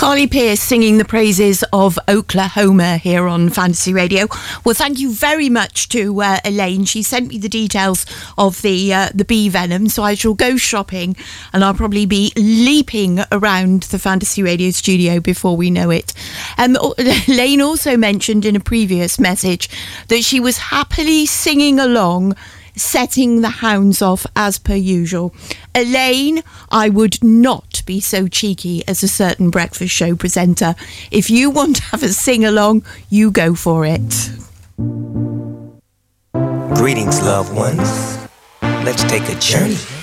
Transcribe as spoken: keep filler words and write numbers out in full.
Carly Pearce singing the praises of Oklahoma here on Fantasy Radio. Well, thank you very much to uh, Elaine. She sent me the details of the uh, the bee venom, so I shall go shopping and I'll probably be leaping around the Fantasy Radio studio before we know it. Um, Elaine also mentioned in a previous message that she was happily singing along, setting the hounds off as per usual. Elaine, I would not be so cheeky as a certain breakfast show presenter. If you want to have a sing-along, you go for it. Greetings, loved ones. Let's take a journey